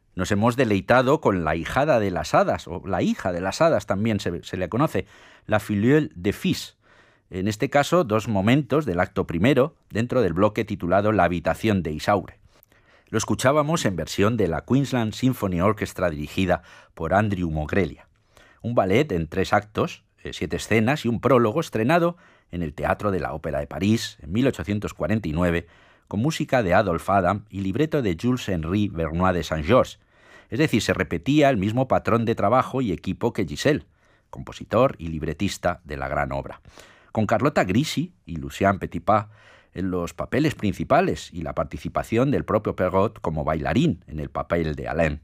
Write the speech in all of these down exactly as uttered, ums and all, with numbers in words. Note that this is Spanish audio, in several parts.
Nos hemos deleitado con la hijada de las hadas, o la hija de las hadas también se, se le conoce, la filleule de Fis. En este caso, dos momentos del acto primero dentro del bloque titulado La habitación de Isaure. Lo escuchábamos en versión de la Queensland Symphony Orchestra dirigida por Andrew Mogrelia. Un ballet en tres actos, siete escenas y un prólogo estrenado en el Teatro de la Ópera de París en mil ochocientos cuarenta y nueve, con música de Adolphe Adam y libreto de Jules-Henri Bernois de Saint-Georges. Es decir, se repetía el mismo patrón de trabajo y equipo que Giselle, compositor y libretista de la gran obra, con Carlotta Grisi y Lucien Petipa en los papeles principales y la participación del propio Perrault como bailarín en el papel de Alain.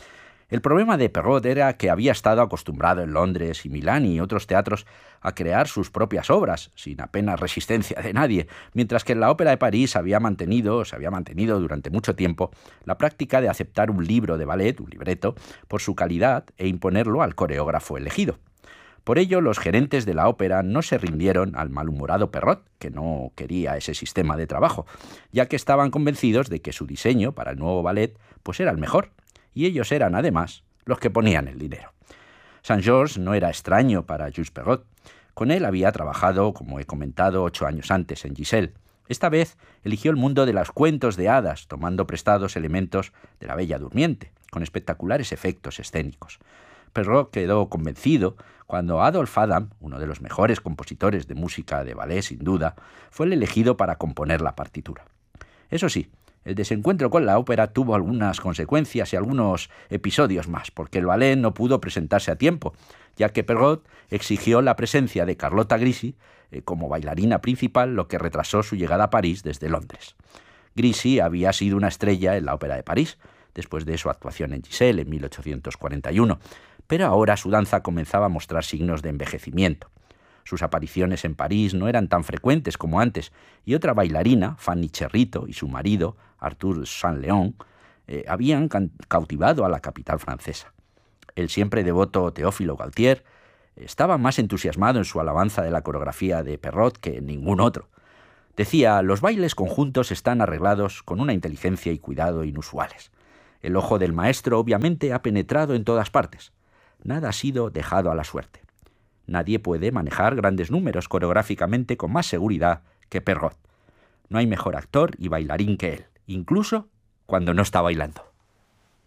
El problema de Perrault era que había estado acostumbrado en Londres y Milán y otros teatros a crear sus propias obras, sin apenas resistencia de nadie, mientras que en la Ópera de París había mantenido, se había mantenido durante mucho tiempo la práctica de aceptar un libro de ballet, un libreto, por su calidad e imponerlo al coreógrafo elegido. Por ello, los gerentes de la ópera no se rindieron al malhumorado Perrault, que no quería ese sistema de trabajo, ya que estaban convencidos de que su diseño para el nuevo ballet pues era el mejor, y ellos eran, además, los que ponían el dinero. Saint-Georges no era extraño para Jules Perrault. Con él había trabajado, como he comentado, ocho años antes en Giselle. Esta vez eligió el mundo de los cuentos de hadas, tomando prestados elementos de La Bella Durmiente, con espectaculares efectos escénicos. Perrault quedó convencido cuando Adolphe Adam, uno de los mejores compositores de música de ballet sin duda, fue el elegido para componer la partitura. Eso sí, el desencuentro con la ópera tuvo algunas consecuencias y algunos episodios más, porque el ballet no pudo presentarse a tiempo, ya que Perrault exigió la presencia de Carlotta Grisi eh, como bailarina principal, lo que retrasó su llegada a París desde Londres. Grisi había sido una estrella en la Ópera de París, después de su actuación en Giselle en mil ochocientos cuarenta y uno, pero ahora su danza comenzaba a mostrar signos de envejecimiento. Sus apariciones en París no eran tan frecuentes como antes, y otra bailarina, Fanny Cherrito, y su marido, Arthur Saint-Léon, eh, habían cautivado a la capital francesa. El siempre devoto Teófilo Gautier estaba más entusiasmado en su alabanza de la coreografía de Perrault que en ningún otro. Decía, los bailes conjuntos están arreglados con una inteligencia y cuidado inusuales. El ojo del maestro obviamente ha penetrado en todas partes. Nada ha sido dejado a la suerte. Nadie puede manejar grandes números coreográficamente con más seguridad que Perrault. No hay mejor actor y bailarín que él, incluso cuando no está bailando.